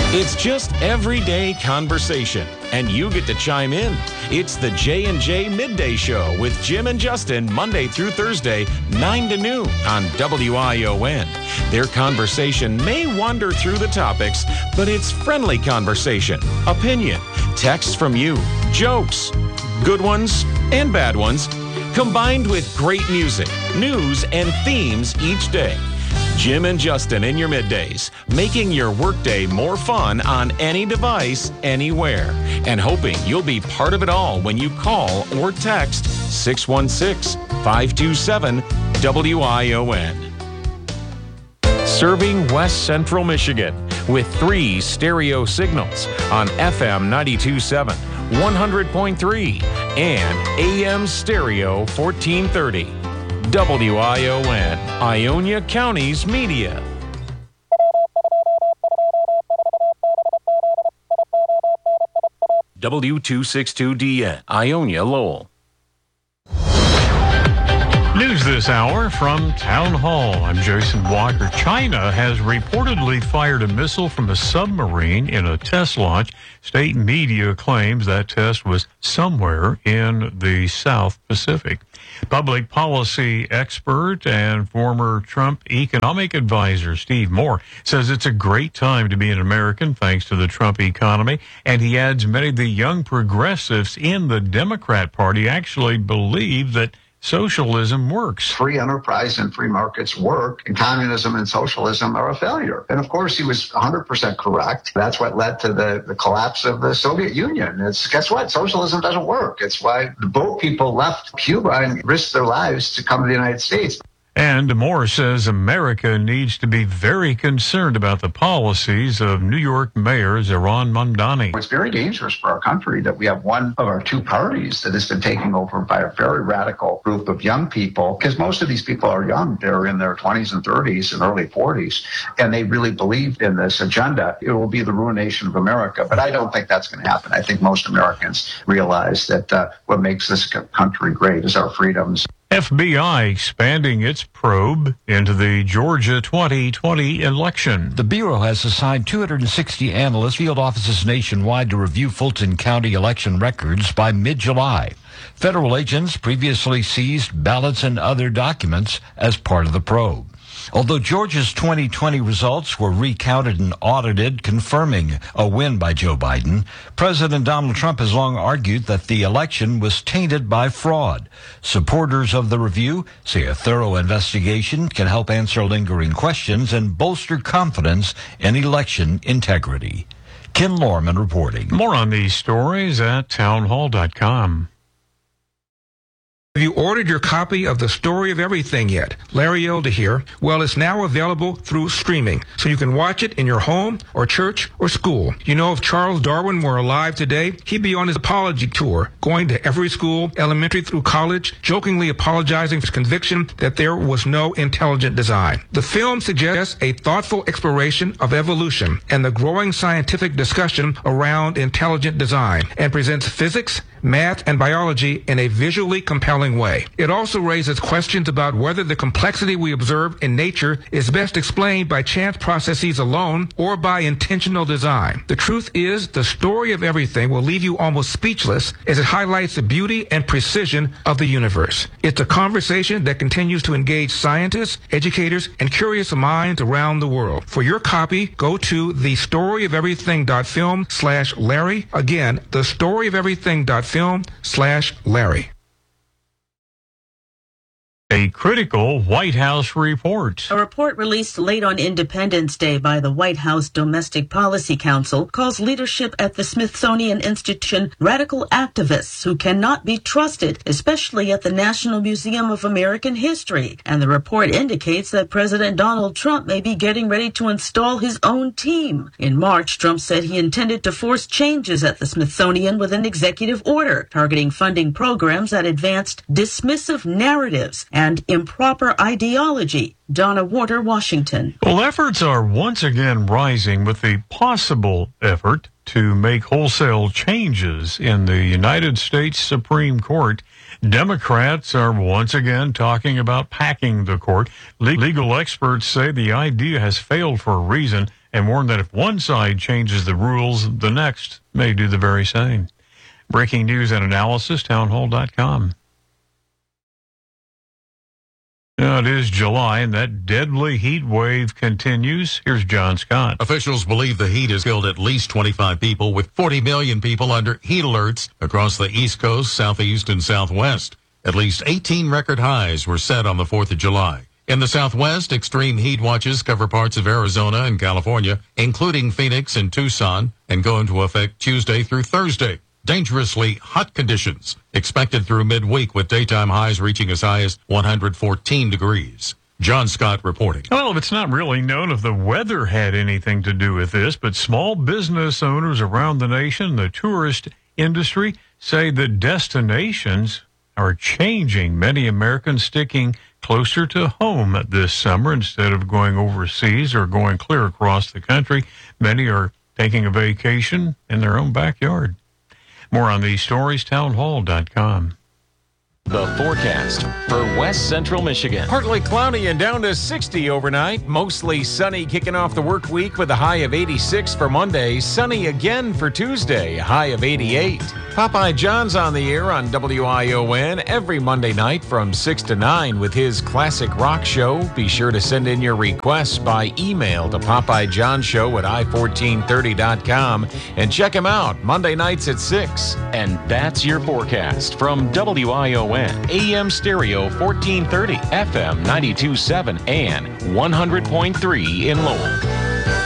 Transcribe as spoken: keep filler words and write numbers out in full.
It's just everyday conversation, and you get to chime in. It's the J and J Midday Show with Jim and Justin, Monday through Thursday, nine to noon on W I O N. Their conversation may wander through the topics, but it's friendly conversation, opinion, texts from you, jokes, good ones and bad ones, combined with great music, news, and themes each day. Jim and Justin in your middays, making your workday more fun on any device, anywhere, and hoping you'll be part of it all when you call or text six one six, five two seven, W I O N. Serving West Central Michigan with three stereo signals on F M ninety-two point seven, one hundred point three, and A M stereo fourteen thirty. W I O N, Ionia County's media. W two sixty-two D N, Ionia Lowell. News this hour from Town Hall. I'm Jason Walker. China has reportedly fired a missile from a submarine in a test launch. State media claims that test was somewhere in the South Pacific. Public policy expert and former Trump economic advisor Steve Moore says it's a great time to be an American thanks to the Trump economy. And he adds many of the young progressives in the Democrat Party actually believe that socialism works. Free enterprise and free markets work, and communism and socialism are a failure. And of course, he was one hundred percent correct. That's what led to the, the collapse of the Soviet Union. It's, guess what? Socialism doesn't work. It's why the boat people left Cuba and risked their lives to come to the United States. And Moore says America needs to be very concerned about the policies of New York Mayor Zohran Mamdani. It's very dangerous for our country that we have one of our two parties that has been taken over by a very radical group of young people, because most of these people are young. They're in their twenties and thirties and early forties, and they really believe in this agenda. It will be the ruination of America, but I don't think that's going to happen. I think most Americans realize that uh, what makes this country great is our freedoms. F B I expanding its probe into the Georgia twenty twenty election. The Bureau has assigned two hundred sixty analysts, field offices nationwide to review Fulton County election records by mid-July. Federal agents previously seized ballots and other documents as part of the probe. Although Georgia's twenty twenty results were recounted and audited, confirming a win by Joe Biden, President Donald Trump has long argued that the election was tainted by fraud. Supporters of the review say a thorough investigation can help answer lingering questions and bolster confidence in election integrity. Ken Lorman reporting. More on these stories at townhall dot com. Have you ordered your copy of The Story of Everything yet? Larry Elder here. Well, it's now available through streaming, so you can watch it in your home or church or school. You know, if Charles Darwin were alive today, he'd be on his apology tour, going to every school, elementary through college, jokingly apologizing for his conviction that there was no intelligent design. The film suggests a thoughtful exploration of evolution and the growing scientific discussion around intelligent design, and presents physics, math, and biology in a visually compelling way. It also raises questions about whether the complexity we observe in nature is best explained by chance processes alone or by intentional design. The truth is, The Story of Everything will leave you almost speechless as it highlights the beauty and precision of the universe. It's a conversation that continues to engage scientists, educators, and curious minds around the world. For your copy, go to the story of everything dot film slash Larry. Again, the story of everything dot film slash Larry. A critical White House report. A report released late on Independence Day by the White House Domestic Policy Council calls leadership at the Smithsonian Institution radical activists who cannot be trusted, especially at the National Museum of American History. And the report indicates that President Donald Trump may be getting ready to install his own team. In March, Trump said he intended to force changes at the Smithsonian with an executive order targeting funding programs that advanced dismissive narratives and improper ideology. Donna Warder, Washington. Well, efforts are once again rising with the possible effort to make wholesale changes in the United States Supreme Court. Democrats are once again talking about packing the court. Legal experts say the idea has failed for a reason. and warned that if one side changes the rules, the next may do the very same. Breaking news and analysis, townhall dot com. Now it is July, and that deadly heat wave continues. Here's John Scott. Officials believe the heat has killed at least twenty-five people, with forty million people under heat alerts across the East Coast, Southeast, and Southwest. At least eighteen record highs were set on the fourth of July. In the Southwest, extreme heat watches cover parts of Arizona and California, including Phoenix and Tucson, and go into effect Tuesday through Thursday. Dangerously hot conditions expected through midweek, with daytime highs reaching as high as one hundred fourteen degrees. John Scott reporting. Well, it's not really known if the weather had anything to do with this, but small business owners around the nation, the tourist industry, say that destinations are changing. Many Americans sticking closer to home this summer instead of going overseas or going clear across the country. Many are taking a vacation in their own backyard. More on these stories, townhall dot com. The forecast for West Central Michigan. Partly cloudy and down to sixty overnight. Mostly sunny kicking off the work week with a high of eighty-six for Monday. Sunny again for Tuesday, a high of eighty-eight. Popeye John's on the air on W I O N every Monday night from six to nine with his classic rock show. Be sure to send in your requests by email to Popeye John Show at i fourteen thirty dot com and check him out Monday nights at six. And that's your forecast from W I O N. A M Stereo fourteen thirty, F M ninety-two point seven, and one hundred point three in Lowell.